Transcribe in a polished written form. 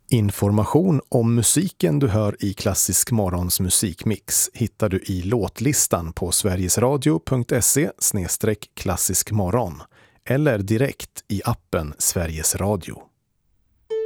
Information om musiken du hör i Klassisk Morgons musikmix hittar du i låtlistan på sverigesradio.se/klassiskmorgon eller direkt i appen Sveriges Radio.